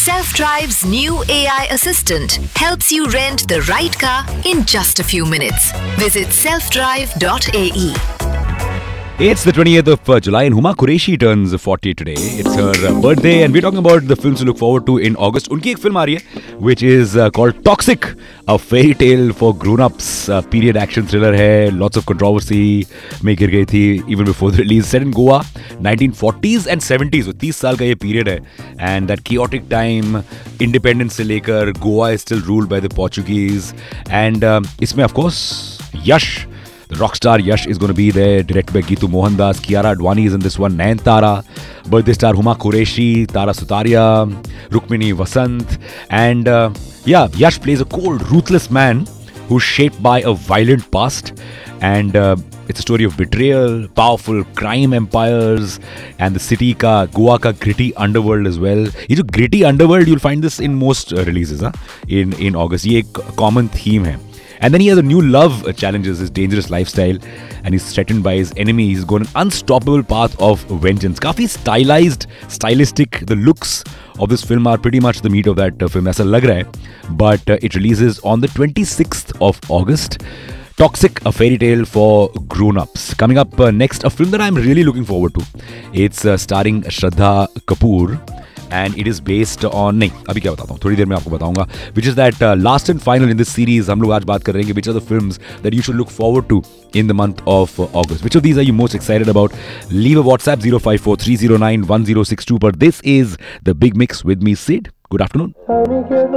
Self-Drive's new AI assistant helps you rent the right car in just a few minutes. Visit selfdrive.ae. It's the 20th of July and Huma Qureshi turns 40 today. It's her birthday and we're talking about the films to look forward to in August. Unki ek film aa rahi hai which is called Toxic, a fairy tale for grown-ups. Period action thriller hai, lots of controversy mein gir gayi thi even before the release. Set in Goa, 1940s and 70s. So 30 saal ka ye period hai and that chaotic time, independence se lekar Goa is still ruled by the Portuguese and isme of course Yash, the rock star Yash is going to be there, directed by Geetu Mohandas. Kiara Advani is in this one. Nayanthara, birthday star Huma Qureshi, Tara Sutaria, Rukmini Vasant. And Yash plays a cold, ruthless man who's shaped by a violent past. And it's a story of betrayal, powerful crime empires, and the city ka, Goa ka gritty underworld as well. Ye jo gritty underworld, you'll find this in most releases in August. Ye ek common theme hai. And then he has a new love challenges his dangerous lifestyle and he's threatened by his enemy. He's gone an unstoppable path of vengeance. Kafi stylistic. The looks of this film are pretty much the meat of that film. Aisa lag raha hai. But it releases on the 26th of August. Toxic, a fairy tale for grown-ups. Coming up next, a film that I'm really looking forward to. It's starring Shraddha Kapoor. And it is based on नहीं अभी क्या बताता हूँ थोड़ी देर में आपको बताऊंगा which is that last and final in this series हम लोग आज बात कर रहे हैं which are the films that you should look forward to in the month of August. Which of these are you most excited about? Leave a WhatsApp 054-309-1062 पर this is the Big Mix with me Sid. Good afternoon.